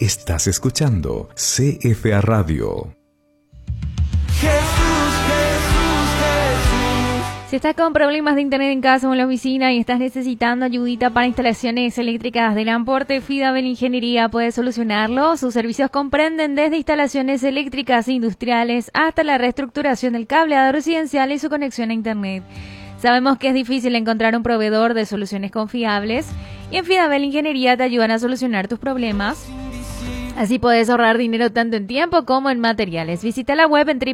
Estás escuchando CFA Radio. Si estás con problemas de internet en casa o en la oficina y estás necesitando ayudita para instalaciones eléctricas del Amporte, Fidabel Ingeniería puede solucionarlo. Sus servicios comprenden desde instalaciones eléctricas e industriales hasta la reestructuración del cableado residencial y su conexión a internet. Sabemos que es difícil encontrar un proveedor de soluciones confiables y en Fidabel Ingeniería te ayudan a solucionar tus problemas. Así puedes ahorrar dinero tanto en tiempo como en materiales. Visita la web en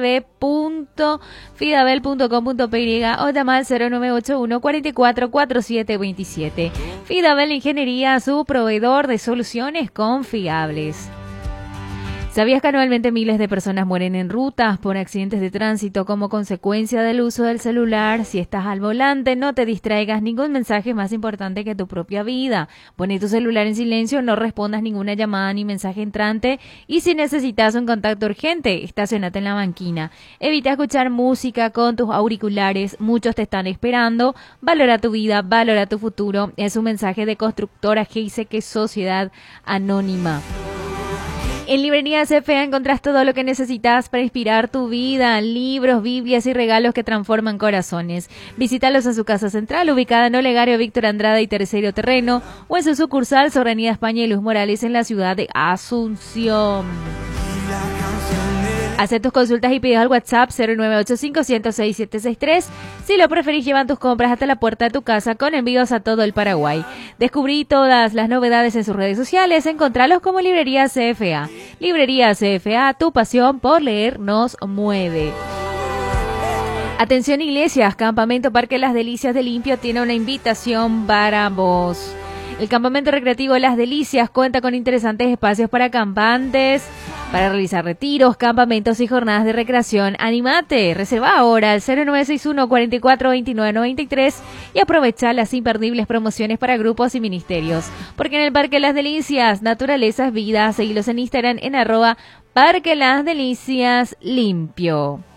www.fidabel.com.py o llama al 0981 44 47 27. Fidabel Ingeniería, su proveedor de soluciones confiables. ¿Sabías que anualmente miles de personas mueren en rutas por accidentes de tránsito como consecuencia del uso del celular? Si estás al volante, no te distraigas, ningún mensaje es más importante que tu propia vida. Pon tu celular en silencio, no respondas ninguna llamada ni mensaje entrante y si necesitas un contacto urgente, estacionate en la banquina. Evita escuchar música con tus auriculares, muchos te están esperando. Valora tu vida, valora tu futuro. Es un mensaje de Constructora GISEC, Sociedad Anónima. En Librería CFA encontrás todo lo que necesitas para inspirar tu vida, libros, biblias y regalos que transforman corazones. Visítalos en su casa central, ubicada en Olegario Víctor Andrade y Tercero Terreno, o en su sucursal sobre Avenida España y Luz Morales en la ciudad de Asunción. Haz tus consultas y pedidos al WhatsApp 0985-106-763. Si lo preferís, llevan tus compras hasta la puerta de tu casa con envíos a todo el Paraguay. Descubrí todas las novedades en sus redes sociales. Encontralos como Librería CFA. Librería CFA, tu pasión por leer nos mueve. Atención iglesias, Campamento Parque Las Delicias de Limpio tiene una invitación para vos. El Campamento Recreativo Las Delicias cuenta con interesantes espacios para acampantes, para realizar retiros, campamentos y jornadas de recreación. ¡Anímate! Reserva ahora al 0961 44 29 93 y aprovecha las imperdibles promociones para grupos y ministerios. Porque en el Parque Las Delicias, naturaleza es vida. Seguilos en Instagram en @Parque Las Delicias Limpio.